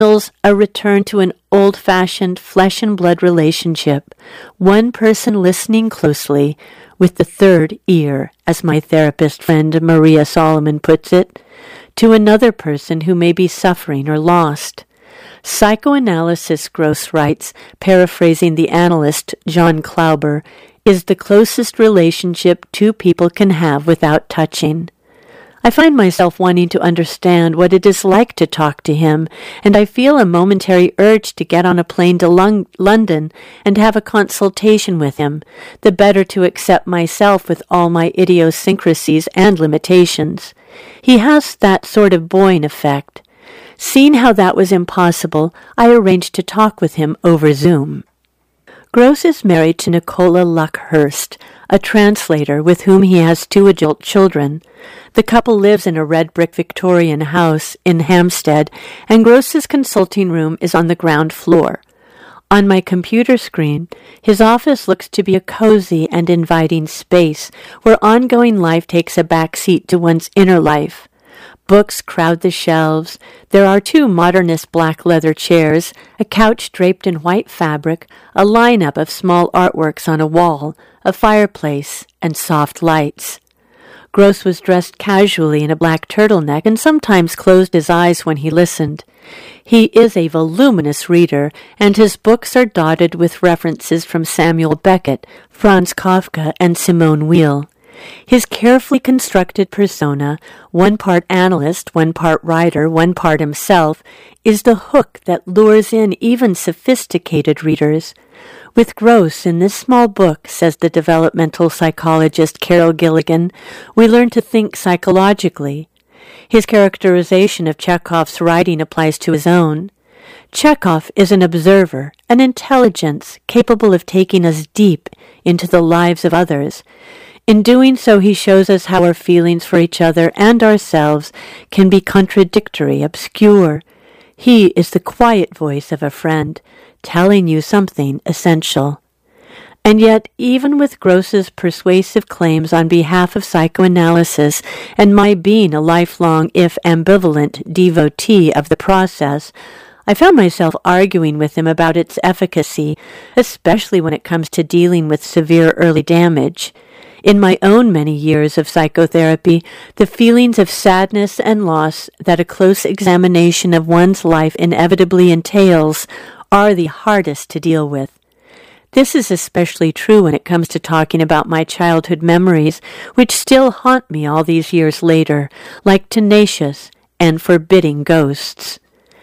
A return to an old-fashioned flesh and blood relationship, one person listening closely with the third ear, as my therapist friend Maria Solomon puts it, to another person who may be suffering or lost. Psychoanalysis, Gross writes, paraphrasing the analyst John Klauber, is the closest relationship two people can have without touching. I find myself wanting to understand what it is like to talk to him, and I feel a momentary urge to get on a plane to London and have a consultation with him, the better to accept myself with all my idiosyncrasies and limitations. He has that sort of Boyne effect. Seeing how that was impossible, I arranged to talk with him over Zoom. Gross is married to Nicola Luckhurst, a translator with whom he has 2 adult children. The couple lives in a red brick Victorian house in Hampstead, and Gross's consulting room is on the ground floor. On my computer screen, his office looks to be a cozy and inviting space where ongoing life takes a back seat to one's inner life. Books crowd the shelves. There are 2 modernist black leather chairs, a couch draped in white fabric, a lineup of small artworks on a wall, a fireplace, and soft lights. Gross was dressed casually in a black turtleneck and sometimes closed his eyes when he listened. He is a voluminous reader, and his books are dotted with references from Samuel Beckett, Franz Kafka, and Simone Weil. His carefully constructed persona, one part analyst, one part writer, one part himself, is the hook that lures in even sophisticated readers. With Gross in this small book, says the developmental psychologist Carol Gilligan, we learn to think psychologically. His characterization of Chekhov's writing applies to his own. Chekhov is an observer, an intelligence capable of taking us deep into the lives of others. In doing so, he shows us how our feelings for each other and ourselves can be contradictory, obscure. He is the quiet voice of a friend, telling you something essential. And yet, even with Gross's persuasive claims on behalf of psychoanalysis and my being a lifelong, if ambivalent, devotee of the process, I found myself arguing with him about its efficacy, especially when it comes to dealing with severe early damage. In my own many years of psychotherapy, the feelings of sadness and loss that a close examination of one's life inevitably entails are the hardest to deal with. This is especially true when it comes to talking about my childhood memories, which still haunt me all these years later, like tenacious and forbidding ghosts.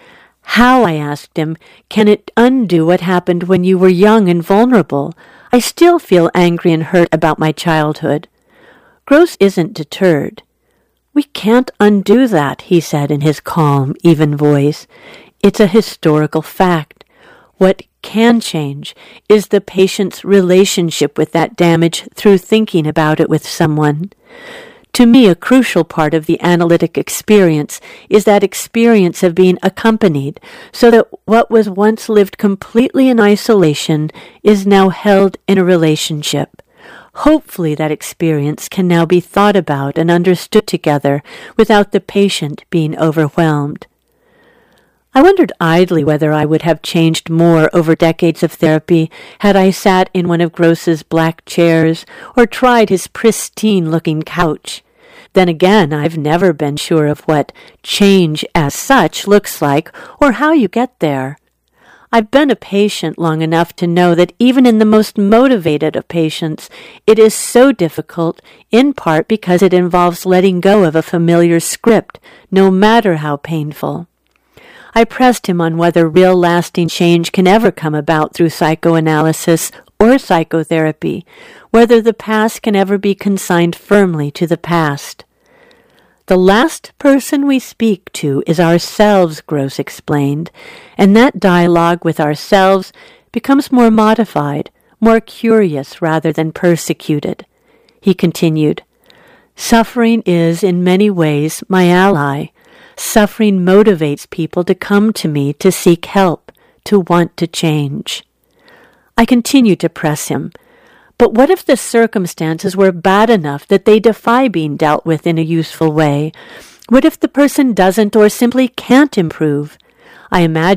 How, I asked him, can it undo what happened when you were young and vulnerable? I still feel angry and hurt about my childhood. Gross isn't deterred. We can't undo that, he said in his calm, even voice. It's a historical fact. What can change is the patient's relationship with that damage through thinking about it with someone. To me, a crucial part of the analytic experience is that experience of being accompanied, so that what was once lived completely in isolation is now held in a relationship. Hopefully that experience can now be thought about and understood together without the patient being overwhelmed. I wondered idly whether I would have changed more over decades of therapy had I sat in one of Gross's black chairs or tried his pristine-looking couch. Then again, I've never been sure of what change as such looks like or how you get there. I've been a patient long enough to know that even in the most motivated of patients, it is so difficult, in part because it involves letting go of a familiar script, no matter how painful. I pressed him on whether real lasting change can ever come about through psychoanalysis or psychotherapy, whether the past can ever be consigned firmly to the past. The last person we speak to is ourselves, Gross explained, and that dialogue with ourselves becomes more modified, more curious rather than persecuted. He continued, Suffering is, in many ways, my ally. Suffering motivates people to come to me to seek help, to want to change. I continued to press him. But what if the circumstances were bad enough that they defy being dealt with in a useful way? What if the person doesn't or simply can't improve? I imagine